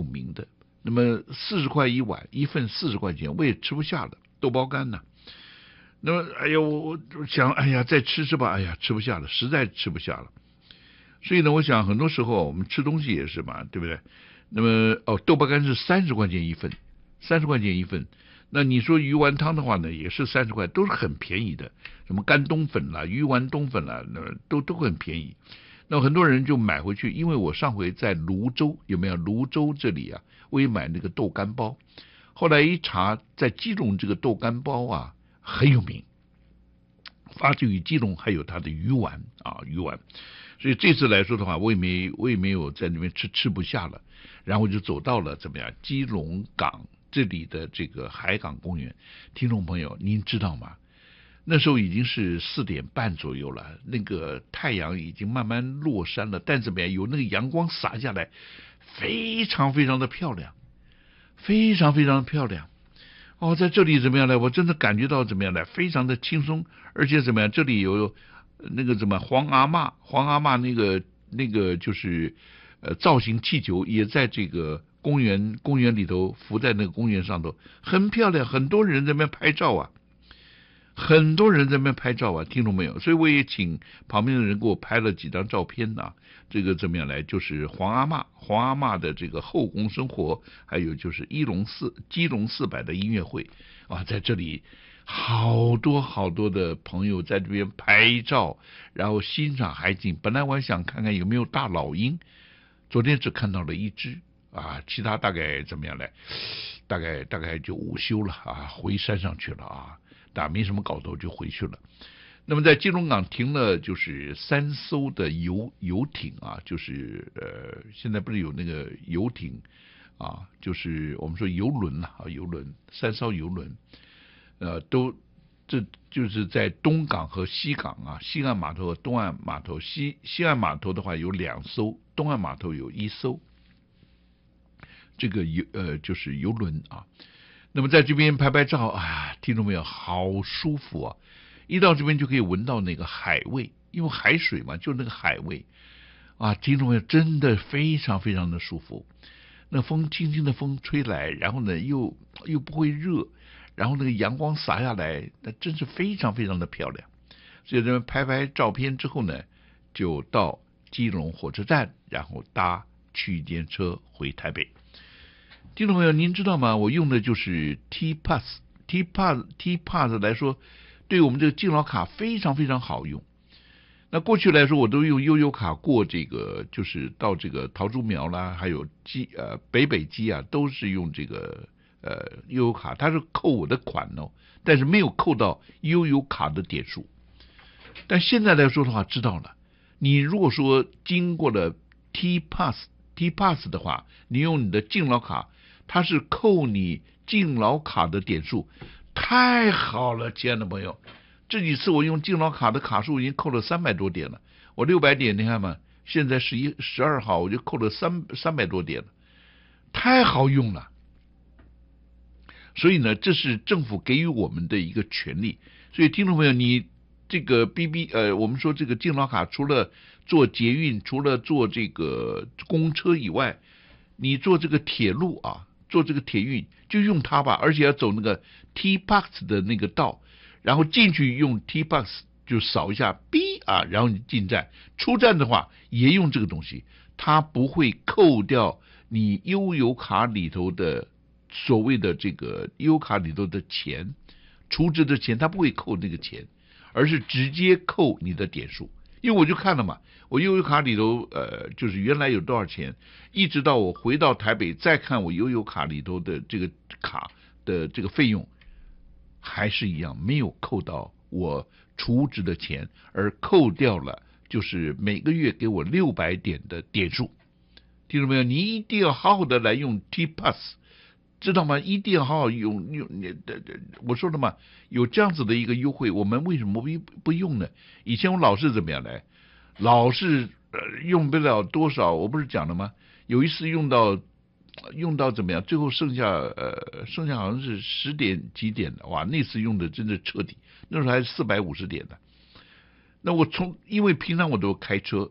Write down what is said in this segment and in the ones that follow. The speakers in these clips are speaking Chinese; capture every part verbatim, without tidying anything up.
名的。那么四十块一碗，一份四十块钱，我也吃不下了，豆包干呢。那么哎呀，我我想，哎呀，再吃吃吧，哎呀，吃不下了，实在吃不下了。所以呢，我想很多时候我们吃东西也是嘛，对不对？那么哦，豆包干是三十块钱一份，三十块钱一份。那你说鱼丸汤的话呢，也是三十块，都是很便宜的。什么干冬粉啦、鱼丸冬粉啦，那都都很便宜。那很多人就买回去，因为我上回在泸州，有没有？泸州这里啊，我也买那个豆干包。后来一查，在基隆这个豆干包啊很有名，发自于基隆，还有它的鱼丸啊鱼丸。所以这次来说的话，我也没我也没有在那边吃吃不下了，然后就走到了怎么样基隆港这里的这个海港公园。听众朋友，您知道吗？那时候已经是四点半左右了，那个太阳已经慢慢落山了，但怎么样，有那个阳光洒下来，非常非常的漂亮，非常非常的漂亮。哦，在这里怎么样呢？我真的感觉到怎么样呢？非常的轻松，而且怎么样？这里有那个什么黄阿嬷，黄阿嬷那个那个就是呃造型气球也在这个公园公园里头浮在那个公园上头，很漂亮，很多人在那边拍照啊。很多人在那边拍照啊，听懂没有？所以我也请旁边的人给我拍了几张照片呐、啊。这个怎么样来？就是黄阿嬷，黄阿嬷的这个后宫生活，还有就是一龙四基隆四百的音乐会啊，在这里好多好多的朋友在这边拍照，然后欣赏海景。本来我还想看看有没有大老鹰，昨天只看到了一只啊，其他大概怎么样来？大概大概就午休了啊，回山上去了啊。打没什么搞头就回去了。那么在基隆港停了就是三艘的游游艇啊，就是呃现在不是有那个游艇啊，就是我们说游轮啊，游轮三艘游轮，呃都这就是在东港和西港啊，西岸码头和东岸码头。西西岸码头的话有两艘，东岸码头有一艘，这个游呃就是游轮啊。那么在这边拍拍照啊，听众没有，好舒服啊！一到这边就可以闻到那个海味，因为海水嘛，就那个海味啊，听众没有，真的非常非常的舒服。那风轻轻的风吹来，然后呢又又不会热，然后那个阳光洒下来，那真是非常非常的漂亮。所以这边拍拍照片之后呢，就到基隆火车站，然后搭区间车回台北。听众朋友，您知道吗？我用的就是 T Pass，T Pass，T Pass 来说，对我们这个敬老卡非常非常好用。那过去来说，我都用悠游卡过这个，就是到这个桃竹苗啦，还有基呃北北基啊，都是用这个呃悠游卡，它是扣我的款哦，但是没有扣到悠游卡的点数。但现在来说的话，知道了，你如果说经过了 T Pass，T Pass 的话，你用你的敬老卡。它是扣你敬老卡的点数，太好了，亲爱的朋友！这几次我用敬老卡的卡数已经扣了三百多点了。我六百点，你看嘛，现在十一十二号我就扣了三三百多点了，太好用了。所以呢，这是政府给予我们的一个权利。所以听众朋友，你这个 B B 呃，我们说这个敬老卡除了做捷运，除了做这个公车以外，你坐这个铁路啊。做这个铁运就用它吧，而且要走那个 T Box 的那个道，然后进去用 T Box 就扫一下 B 啊，然后你进站，出站的话也用这个东西，它不会扣掉你悠游卡里头的所谓的这个悠游卡里头的钱，储值的钱，它不会扣那个钱，而是直接扣你的点数。因为我就看了嘛，我悠游卡里头呃，就是原来有多少钱，一直到我回到台北再看我悠游卡里头的这个卡的这个费用，还是一样没有扣到我储值的钱，而扣掉了就是每个月给我六百点的点数。听到没有？你一定要好好的来用 T Pass， 知道吗？一定要好好用用你的，我说了嘛，有这样子的一个优惠，我们为什么不不用呢？以前我老是怎么样来，老是、呃、用不了多少，我不是讲了吗？有一次用到用到怎么样，最后剩下呃剩下好像是十点几点的，哇，那次用的真的彻底，那时候还是四百五十点的。那我从因为平常我都开车，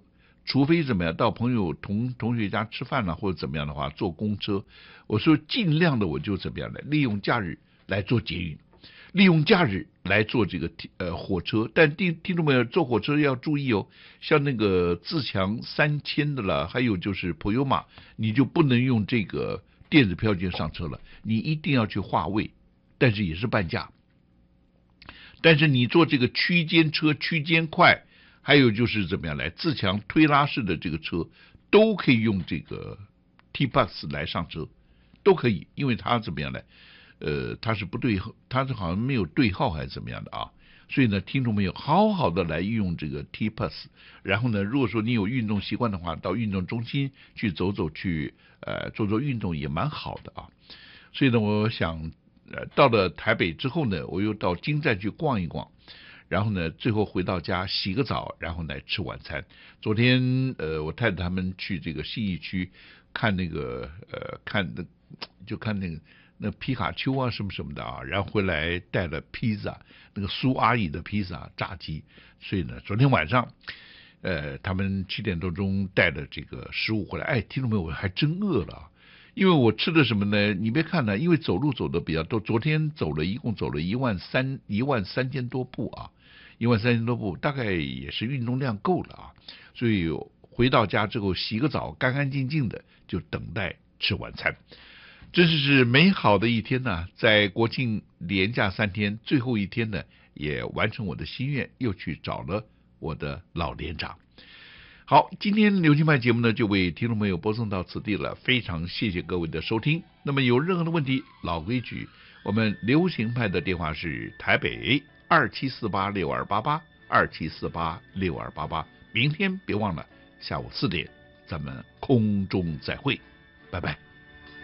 除非怎么样到朋友同同学家吃饭了或者怎么样的话，坐公车，我说尽量的我就怎么样的利用假日来做捷运，利用假日来做这个呃火车。但听听众朋友，坐火车要注意哦，像那个自强三千的啦，还有就是普悠玛，你就不能用这个电子票券上车了，你一定要去划位，但是也是半价。但是你坐这个区间车、区间快，还有就是怎么样来自强推拉式的这个车，都可以用这个 T-Bus 来上车，都可以，因为它怎么样呢？呃，它是不对，它是好像没有对号还是怎么样的啊？所以呢，听众朋友好好的来运用这个 T-Bus， 然后呢，如果说你有运动习惯的话，到运动中心去走走，去呃做做运动也蛮好的啊。所以呢，我想。呃，到了台北之后呢，我又到金站去逛一逛，然后呢，最后回到家洗个澡，然后来吃晚餐。昨天呃，我太太他们去这个信义区看那个呃，看那就看那个那皮卡丘啊什么什么的啊，然后回来带了披萨，那个苏阿姨的披萨炸鸡，所以呢，昨天晚上呃，他们七点多钟带了这个食物回来，哎，听众朋友，我还真饿了啊。因为我吃的什么呢？你别看呢，因为走路走的比较多，昨天走了一共走了一万三一万三千多步啊，一万三千多步，大概也是运动量够了啊。所以回到家之后洗个澡，干干净净的就等待吃晚餐，真是是美好的一天呢。在国庆连假三天，最后一天呢，也完成我的心愿，又去找了我的老连长。好，今天流行派节目呢就为听众朋友播送到此地了，非常谢谢各位的收听。那么有任何的问题，老规矩，我们流行派的电话是台北二七四八六二八八二七四八六二八八，明天别忘了下午四点咱们空中再会，拜拜。